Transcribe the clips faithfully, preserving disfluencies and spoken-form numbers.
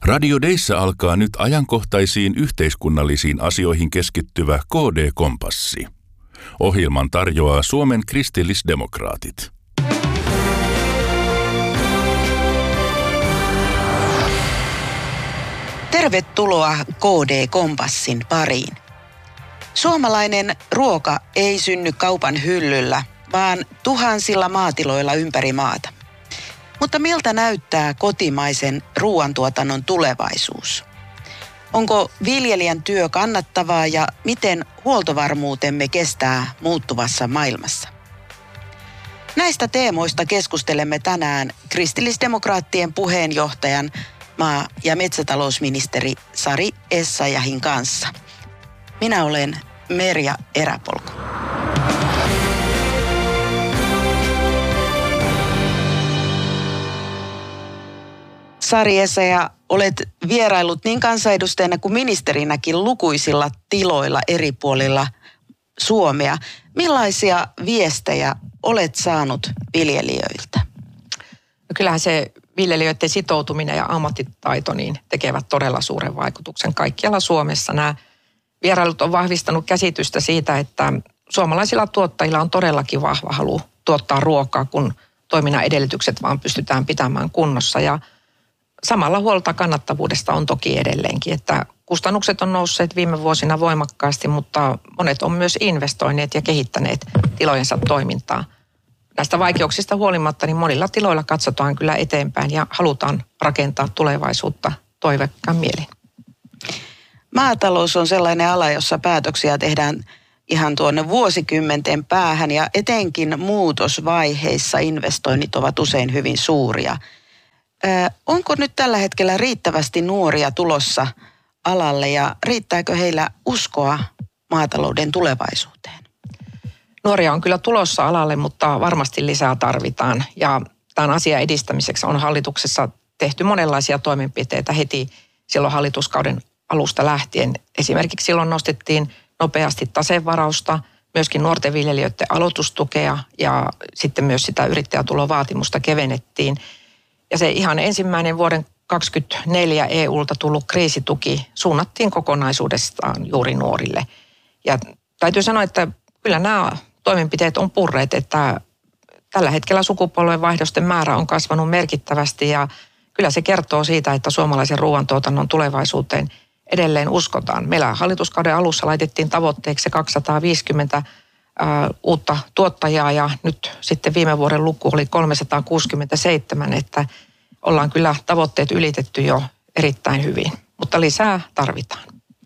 Radio Deissä alkaa nyt ajankohtaisiin yhteiskunnallisiin asioihin keskittyvä K D-kompassi. Ohjelman tarjoaa Suomen kristillisdemokraatit. Tervetuloa K D-kompassin pariin. Suomalainen ruoka ei synny kaupan hyllyllä, vaan tuhansilla maatiloilla ympäri maata. Mutta miltä näyttää kotimaisen ruoantuotannon tulevaisuus? Onko viljelijän työ kannattavaa ja miten huoltovarmuutemme kestää muuttuvassa maailmassa? Näistä teemoista keskustelemme tänään kristillisdemokraattien puheenjohtajan maa- ja metsätalousministeri Sari Essayahin kanssa. Minä olen Merja Eräpolku. Sari Essayah, olet vierailut niin kansanedustajana kuin ministerinäkin lukuisilla tiloilla eri puolilla Suomea. Millaisia viestejä olet saanut viljelijöiltä? No kyllähän se viljelijöiden sitoutuminen ja ammattitaito niin tekevät todella suuren vaikutuksen kaikkialla Suomessa. Nämä vierailut on vahvistanut käsitystä siitä, että suomalaisilla tuottajilla on todellakin vahva halu tuottaa ruokaa, kun toiminnan edellytykset vaan pystytään pitämään kunnossa. Ja samalla huolta kannattavuudesta on toki edelleenkin, että kustannukset on nousseet viime vuosina voimakkaasti, mutta monet on myös investoineet ja kehittäneet tilojensa toimintaa. Näistä vaikeuksista huolimatta niin monilla tiloilla katsotaan kyllä eteenpäin ja halutaan rakentaa tulevaisuutta toiveikkaan mielin. Maatalous on sellainen ala, jossa päätöksiä tehdään ihan tuonne vuosikymmenten päähän ja etenkin muutosvaiheissa investoinnit ovat usein hyvin suuria. Ö, onko nyt tällä hetkellä riittävästi nuoria tulossa alalle ja riittääkö heillä uskoa maatalouden tulevaisuuteen? Nuoria on kyllä tulossa alalle, mutta varmasti lisää tarvitaan. Ja tämän asian edistämiseksi on hallituksessa tehty monenlaisia toimenpiteitä heti silloin hallituskauden alusta lähtien. Esimerkiksi silloin nostettiin nopeasti tasevarausta, myöskin nuorten viljelijöiden aloitustukea ja sitten myös sitä yrittäjätulovaatimusta kevennettiin. Ja se ihan ensimmäinen vuoden kaksikymmentäneljä E U:lta tullut kriisituki suunnattiin kokonaisuudestaan juuri nuorille. Ja täytyy sanoa, että kyllä nämä toimenpiteet on purreet, että tällä hetkellä sukupolvenvaihdosten määrä on kasvanut merkittävästi ja kyllä se kertoo siitä, että suomalaisen ruoantuotannon tulevaisuuteen edelleen uskotaan. Meillä hallituskauden alussa laitettiin tavoitteeksi kaksisataaviisikymmentä äh, uutta tuottajaa ja nyt sitten viime vuoden luku oli kolmesataakuusikymmentäseitsemän, että ollaan kyllä tavoitteet ylitetty jo erittäin hyvin, mutta lisää tarvitaan.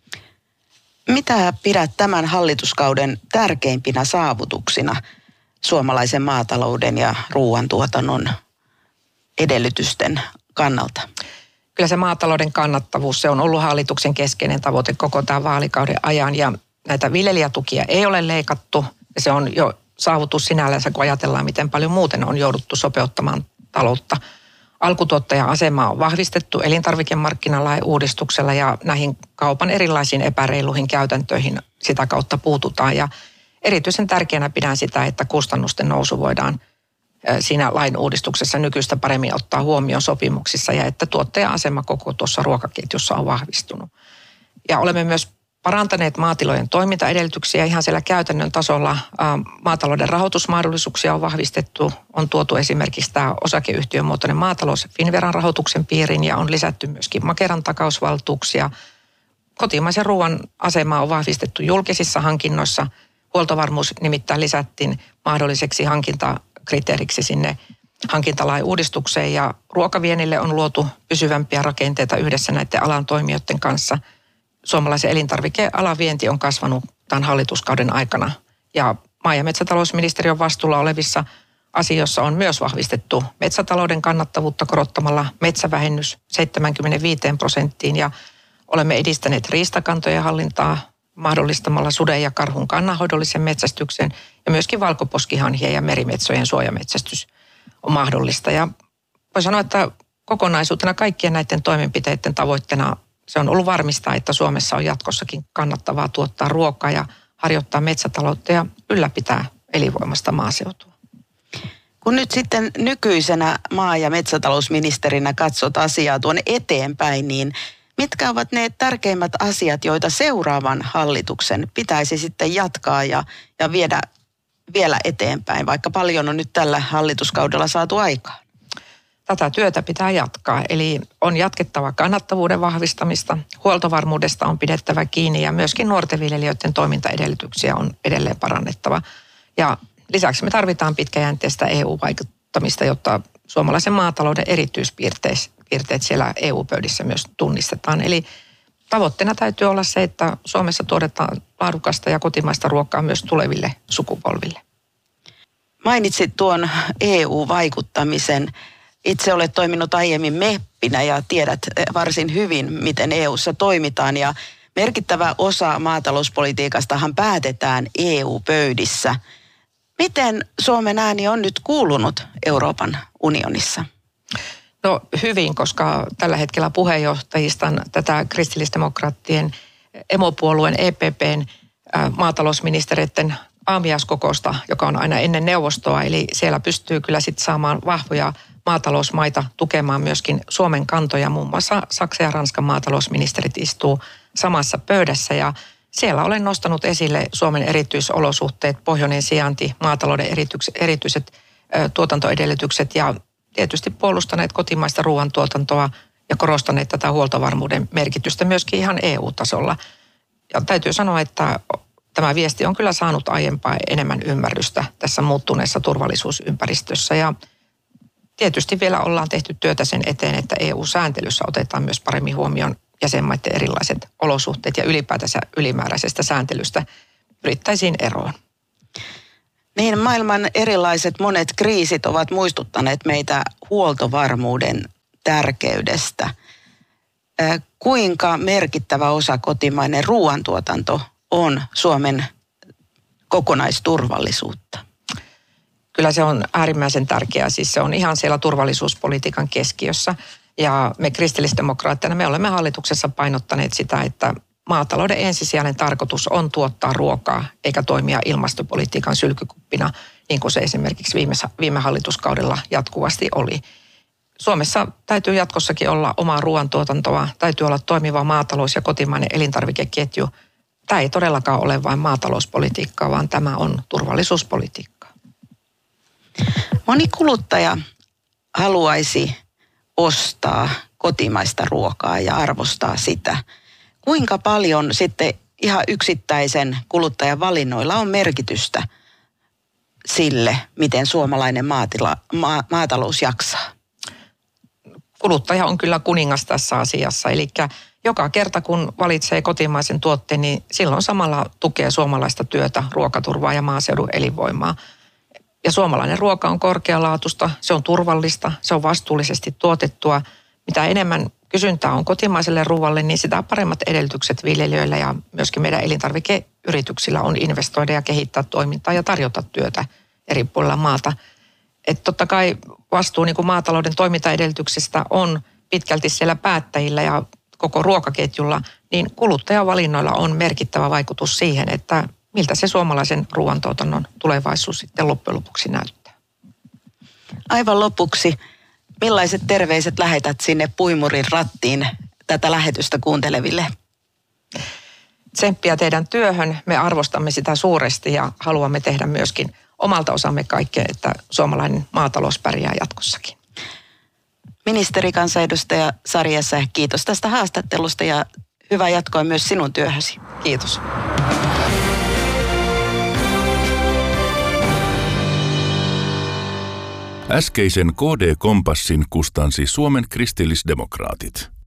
Mitä pidät tämän hallituskauden tärkeimpinä saavutuksina suomalaisen maatalouden ja ruoantuotannon edellytysten kannalta? Kyllä se maatalouden kannattavuus, se on ollut hallituksen keskeinen tavoite koko tämän vaalikauden ajan ja näitä viljelijätukia ei ole leikattu. Ja se on jo saavutus sinällänsä, kun ajatellaan, miten paljon muuten on jouduttu sopeuttamaan taloutta. Alkutuottajan asemaa on vahvistettu elintarvikemarkkinalain uudistuksella ja näihin kaupan erilaisiin epäreiluihin käytäntöihin sitä kautta puututaan. Ja erityisen tärkeänä pidän sitä, että kustannusten nousu voidaan siinä lain uudistuksessa nykyistä paremmin ottaa huomioon sopimuksissa ja että tuottajan asema koko tuossa ruokaketjussa on vahvistunut. Ja olemme myös parantaneet maatilojen toimintaedellytyksiä ihan siellä käytännön tasolla. Maatalouden rahoitusmahdollisuuksia on vahvistettu, on tuotu esimerkiksi tämä osakeyhtiömuotoinen maatalous Finnveran rahoituksen piiriin ja on lisätty myöskin Makeran takausvaltuuksia. Kotimaisen ruoan asemaa on vahvistettu julkisissa hankinnoissa. Huoltovarmuus nimittäin lisättiin mahdolliseksi hankintakriteeriksi sinne hankintalain uudistukseen ja ruokaviennille on luotu pysyvämpiä rakenteita yhdessä näiden alan toimijoiden kanssa. Suomalaisen elintarvikealan vienti on kasvanut tämän hallituskauden aikana ja maa- ja metsätalousministeriön vastuulla olevissa asioissa on myös vahvistettu metsätalouden kannattavuutta korottamalla metsävähennys seitsemänkymmentäviisi prosenttiin ja olemme edistäneet riistakantojen hallintaa mahdollistamalla suden ja karhun kannanhoidollisen metsästyksen ja myöskin valkoposkihanhien ja merimetsojen suojametsästys on mahdollista. Ja voi sanoa, että kokonaisuutena kaikkien näiden toimenpiteiden tavoitteena se on ollut varmistaa, että Suomessa on jatkossakin kannattavaa tuottaa ruokaa ja harjoittaa metsätaloutta ja ylläpitää elinvoimasta maaseutua. Kun nyt sitten nykyisenä maa- ja metsätalousministerinä katsot asiaa tuonne eteenpäin, niin mitkä ovat ne tärkeimmät asiat, joita seuraavan hallituksen pitäisi sitten jatkaa ja, ja viedä vielä eteenpäin, vaikka paljon on nyt tällä hallituskaudella saatu aikaan? Tätä työtä pitää jatkaa, eli on jatkettava kannattavuuden vahvistamista, huoltovarmuudesta on pidettävä kiinni ja myöskin nuorten viljelijöiden toimintaedellytyksiä on edelleen parannettava. Ja lisäksi me tarvitaan pitkäjänteistä E U-vaikuttamista, jotta suomalaisen maatalouden erityispiirteet siellä E U-pöydissä myös tunnistetaan. Eli tavoitteena täytyy olla se, että Suomessa tuotetaan laadukasta ja kotimaista ruokaa myös tuleville sukupolville. Mainitsit tuon E U-vaikuttamisen. Itse olet toiminut aiemmin meppinä ja tiedät varsin hyvin, miten E U:ssa toimitaan. Ja merkittävä osa maatalouspolitiikastahan päätetään E U-pöydissä. Miten Suomen ääni on nyt kuulunut Euroopan unionissa? No hyvin, koska tällä hetkellä puheenjohtajistan tätä kristillisdemokraattien emopuolueen E P P:n maatalousministereiden aamiaiskokousta, joka on aina ennen neuvostoa. Eli siellä pystyy kyllä sitten saamaan vahvoja maatalousmaita tukemaan myöskin Suomen kantoja. Muun muassa Saksan ja Ranskan maatalousministerit istuu samassa pöydässä ja siellä olen nostanut esille Suomen erityisolosuhteet, pohjoinen sijainti, maatalouden erityiset ö, tuotantoedellytykset ja tietysti puolustaneet kotimaista ruoantuotantoa ja korostaneet tätä huoltovarmuuden merkitystä myöskin ihan E U-tasolla. Ja täytyy sanoa, että tämä viesti on kyllä saanut aiempaa enemmän ymmärrystä tässä muuttuneessa turvallisuusympäristössä ja tietysti vielä ollaan tehty työtä sen eteen, että E U-sääntelyssä otetaan myös paremmin huomioon jäsenmaiden erilaiset olosuhteet ja ylipäätänsä ylimääräisestä sääntelystä pyrittäisiin eroon. Niin, maailman erilaiset monet kriisit ovat muistuttaneet meitä huoltovarmuuden tärkeydestä. Kuinka merkittävä osa kotimainen ruoantuotanto on Suomen kokonaisturvallisuutta? Kyllä se on äärimmäisen tärkeää. Siis se on ihan siellä turvallisuuspolitiikan keskiössä. Ja me kristillisdemokraatteina me olemme hallituksessa painottaneet sitä, että maatalouden ensisijainen tarkoitus on tuottaa ruokaa eikä toimia ilmastopolitiikan sylkykuppina, niin kuin se esimerkiksi viime, viime hallituskaudella jatkuvasti oli. Suomessa täytyy jatkossakin olla omaa ruoantuotantoa, täytyy olla toimiva maatalous ja kotimainen elintarvikeketju. Tämä ei todellakaan ole vain maatalouspolitiikkaa, vaan tämä on turvallisuuspolitiikkaa. Moni kuluttaja haluaisi ostaa kotimaista ruokaa ja arvostaa sitä. Kuinka paljon sitten ihan yksittäisen kuluttajan valinnoilla on merkitystä sille, miten suomalainen maatila, ma, maatalous jaksaa? Kuluttaja on kyllä kuningas tässä asiassa, eli joka kerta kun valitsee kotimaisen tuotteen, niin silloin samalla tukee suomalaista työtä, ruokaturvaa ja maaseudun elinvoimaa. Ja suomalainen ruoka on korkealaatuista, se on turvallista, se on vastuullisesti tuotettua. Mitä enemmän kysyntää on kotimaiselle ruoalle, niin sitä paremmat edellytykset viljelijöillä ja myöskin meidän elintarvikeyrityksillä on investoida ja kehittää toimintaa ja tarjota työtä eri puolilla maata. Että totta kai vastuu niin kuin maatalouden toimintaedellytyksistä on pitkälti siellä päättäjillä ja koko ruokaketjulla, niin kuluttajavalinnoilla on merkittävä vaikutus siihen, että miltä se suomalaisen ruoantuotannon tulevaisuus sitten loppujen lopuksi näyttää. Aivan lopuksi, millaiset terveiset lähetät sinne puimurin rattiin tätä lähetystä kuunteleville? Tsemppiä teidän työhön. Me arvostamme sitä suuresti ja haluamme tehdä myöskin omalta osamme kaikkea, että suomalainen maatalous pärjää jatkossakin. Ministeri, kansanedustaja Sari Essayah, kiitos tästä haastattelusta ja hyvää jatkoa myös sinun työhösi. Kiitos. Äskeisen K D-kompassin kustansi Suomen kristillisdemokraatit.